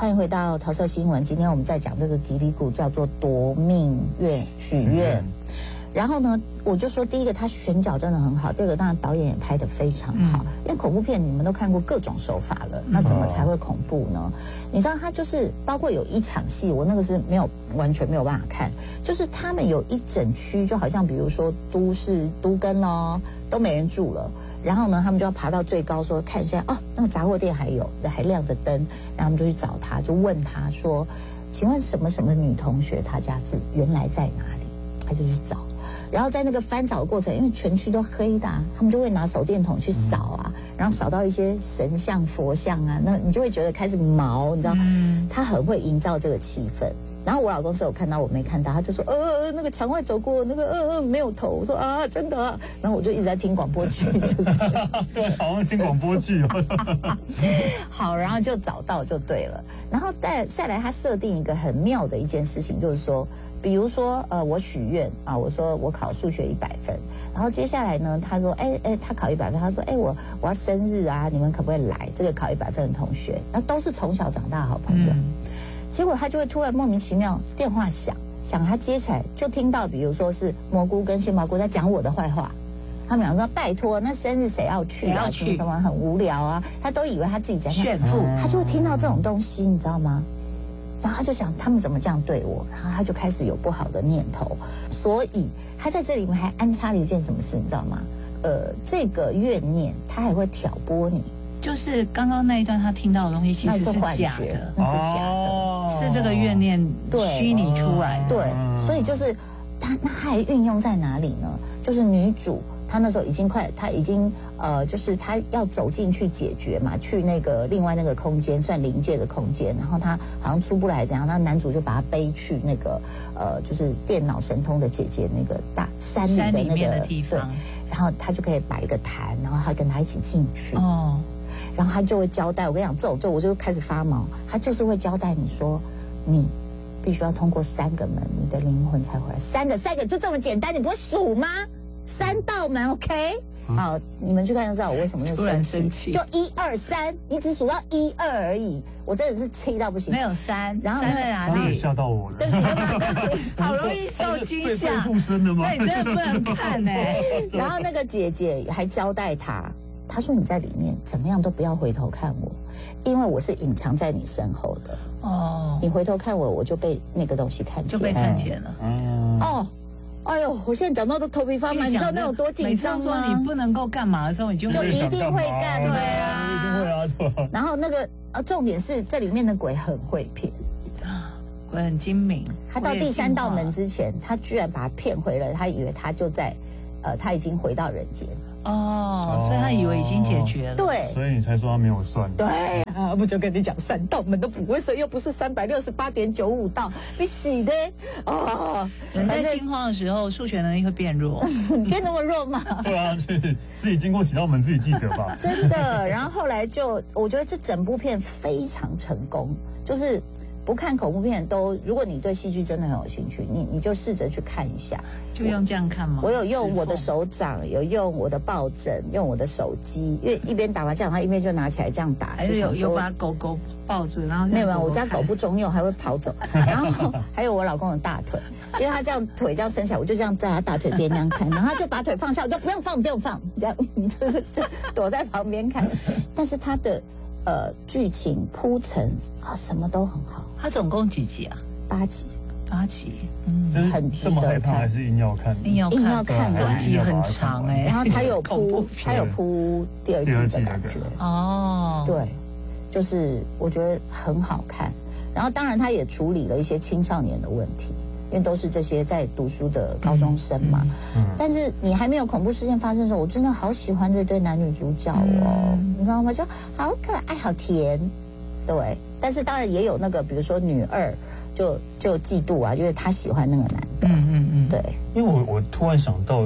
欢迎回到桃色新闻。今天我们在讲这个吉利谷叫做夺命愿许愿。然后呢，我就说第一个，他选角真的很好；第二个，当然导演也拍得非常好。因为恐怖片你们都看过各种手法了，那怎么才会恐怖呢？你知道，他就是包括有一场戏，我那个是完全没有办法看，就是他们有一整区，就好像比如说都更咯，都没人住了。然后呢，他们就要爬到最高，说看一下哦，那个杂货店还亮着灯，然后他们就去找他，就问他说：“请问什么什么女同学，她家是原来在哪里？”他就去找。然后在那个翻找的过程，因为全区都黑的他们就会拿手电筒去扫然后扫到一些神像、佛像那你就会觉得开始毛，你知道，他很会营造这个气氛。然后我老公是有看到，我没看到，他就说那个墙外走过那个没有头，我说真的然后我就一直在听广播剧，就是对，好像听广播剧好，然后就找到就对了。然后再来，他设定一个很妙的一件事情，就是说，比如说我许愿我说我考数学100分，然后接下来呢，他说他考100分，他说我要生日你们可不可以来？这个考100分的同学，那都是从小长大的好朋友。结果他就会突然莫名其妙电话响，他接起来就听到，比如说是蘑菇跟杏鲍菇在讲我的坏话。他们两个说拜托，那生日谁要去什么很无聊他都以为他自己在炫富， 他就会听到这种东西，你知道吗？然后他就想他们怎么这样对我，然后他就开始有不好的念头。所以他在这里面还安插了一件什么事，你知道吗？这个怨念他还会挑拨你。 就是刚刚那一段他听到的东西其实是假的， 那是假的， 是这个怨念虚拟出来的。 对，所以就是他还运用在哪里呢？就是女主她那时候她已经就是她要走进去解决嘛，去那个另外那个空间，算临界的空间，然后她好像出不来怎样，那男主就把她背去那个就是电脑神通的姐姐那个大山里的那个地方， 对，然后她就可以摆一个坛，然后她跟她一起进去然后他就会交代，我跟你讲，这种我就开始发毛。他就是会交代你说，你必须要通过3个门，你的灵魂才回来。三个就这么简单，你不会数吗？3道门 ，OK？好，你们去看就知道我为什么就生气。就1、2、3，你只数到1、2而已。我真的是气到不行。 没有3， 然后 3在哪里？ 吓到我了。 对不起， 好容易受惊吓。 被附身的吗？ 那你真的不能看然后那个姐姐还交代他说你在里面怎么样都不要回头看我，因为我是隐藏在你身后的你回头看我，我就被那个东西看见， 就被看见了。 哎呦，我现在讲到都头皮发麻，你知道那有多紧张吗？ 每次说你不能够干嘛的时候，你就一定会干， 对啊，一定会然后那个重点是这里面的鬼很会骗鬼很精明。 他到第3道门之前，他居然把他骗回了，他以为他就在他已经回到人间。 所以他以为已经解决了。 对， 所以你才说他没有算。 对不就跟你讲3道门都不会算，又不是368.95道，你洗的人在惊慌的时候，数学能力会变弱， 变那么弱吗？ 对啊，自己经过几道门自己记得吧。 真的，然后后来我觉得这整部片非常成功，就是不看恐怖片都，如果你对戏剧真的很有兴趣，你就试着去看一下。 就用这样看吗？ 我有用我的手掌，有用我的抱枕，用我的手机，因为一边打麻将，他一边就拿起来这样打。 还是有把狗抱着，然后没有，我家狗不中用，还会跑走。然后还有我老公的大腿，因为他这样腿这样伸起来，我就这样在他大腿边那样看，然后他就把腿放下，我就不用放，这样就是躲在旁边看。但是他的剧情铺陈什么都很好。 他总共几集啊 ？8集。 8集，很值得看。这么害怕还是硬要看？ 硬要看完 ，8集很长然后他有铺第2季的感觉。对，就是我觉得很好看。然后当然他也处理了一些青少年的问题，因为都是这些在读书的高中生嘛。但是你还没有恐怖事件发生的时候，我真的好喜欢这对男女主角你知道吗？就好可爱，好甜。对，但是当然也有那个，比如说女二就嫉妒因为她喜欢那个男的。对。 因为我突然想到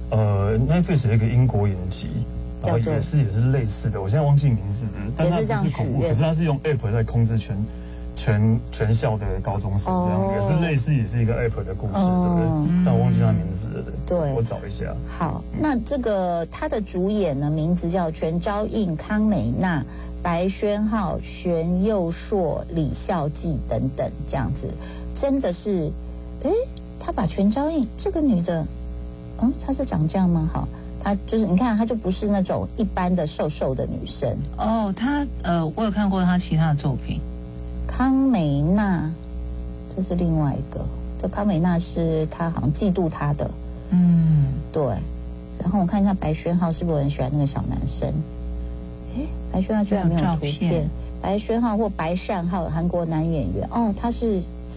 ，Netflix 有一个英国影集，然后也是类似的，我现在忘记名字了，但是它不是恐怖，可是它是用 App 在控制全校的高中生这样，也是类似，也是一个 app 的故事，对不对？但我忘记他名字了， 对， 我找一下。 好，那这个他的主演呢，名字叫全昭映、康美娜、白宣浩、玄佑硕、李孝纪等等，这样子，真的是，他把全昭映这个女的，她是长这样吗？好。她就是你看，她就不是那种一般的瘦瘦的女生哦。她我有看过她其他的作品。 康美娜，这是另外一个。这康美娜是她好像嫉妒她的，对。然后我看一下白宣浩是不是很喜欢那个小男生？白宣浩居然没有图片。白宣浩或白善浩，韩国男演员哦，他是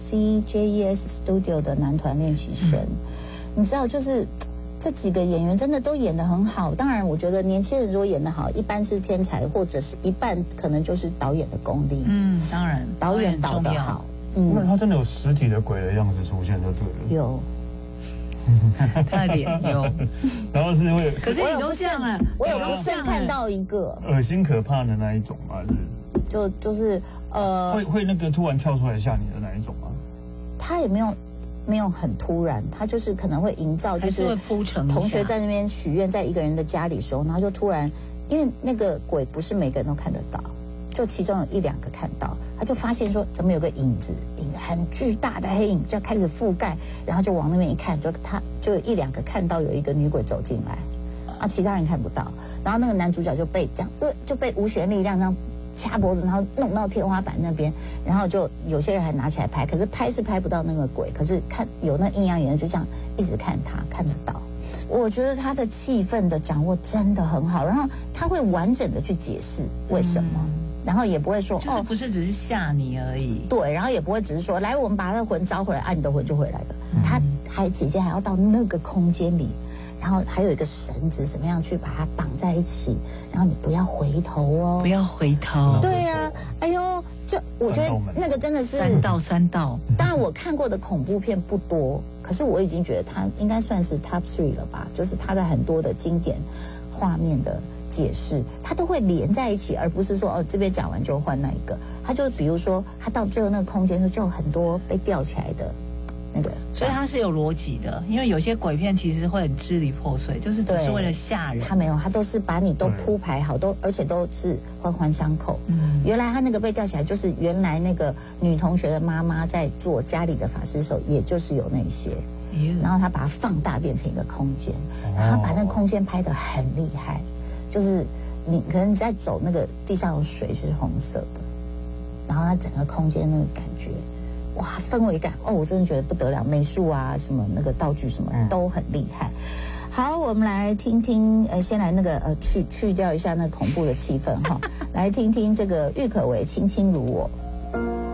CJES Studio 的男团练习生。你知道就是。这几个演员真的都演得很好，当然我觉得年轻人如果演得好，一般是天才，或者是一半可能就是导演的功力。 当然， 导演导得好。 那他真的有实体的鬼的样子出现就对了。 有， 他的脸有， 然后是会， 可是你都这样啊， 我有不慎看到一个恶心可怕的那一种嘛， 就是会那个突然跳出来吓你的那一种吗？ 他也没有很突然，他就是可能会营造，就是会铺陈同学在那边许愿，在一个人的家里的时候，然后就突然，因为那个鬼不是每个人都看得到，就其中有一两个看到，他就发现说怎么有个影子，一个很巨大的黑影就开始覆盖，然后就往那边一看，他就有一两个看到有一个女鬼走进来，其他人看不到，然后那个男主角就被这样就被无形力量这样掐脖子，然后弄到天花板那边，然后就有些人还拿起来拍，可是拍是拍不到那个鬼，可是看有那阴阳眼就这样一直看他，看得到。我觉得他的气氛的掌握真的很好，然后他会完整的去解释为什么，然后也不会说就是不是只是吓你而已， 对，然后也不会只是说来我们把他的魂招回来，你的魂就回来了。姐姐还要到那个空间里。然后还有一个绳子，怎么样去把它绑在一起？然后你不要回头哦， 不要回头。 对呀，哎呦，就我觉得那个真的是三道。 当然我看过的恐怖片不多，可是我已经觉得它应该算是 top 3了吧，就是它的很多的经典画面的解释，它都会连在一起，而不是说这边讲完就换那一个。它就比如说，它到最后那个空间就有很多被吊起来的。那个， 所以它是有逻辑的，因为有些鬼片其实会很支离破碎，就是只是为了吓人。 它没有，它都是把你都铺排好，而且都是环环相扣。原来它那个被吊起来，就是原来那个女同学的妈妈在做家里的法事的时候，也就是有那些，然后她把它放大变成一个空间，然后把那个空间拍得很厉害，就是你可能在走那个地上有水是红色的，然后它整个空间那个感觉。哇，氛围感我真的觉得不得了，美术啊，什么那个道具什么都很厉害。好，我们来听听，先来那个去掉一下那恐怖的气氛哈，来听听这个郁可唯《卿卿如我》。